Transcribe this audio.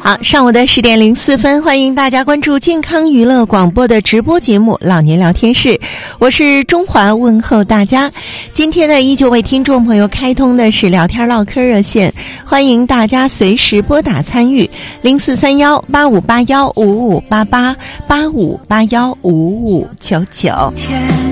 好，上午的10点04分，欢迎大家关注健康娱乐广播的直播节目《老年聊天室》，我是中华，问候大家。今天呢，依旧为听众朋友开通的是聊天唠嗑热线，欢迎大家随时拨打参与04318581558885815599。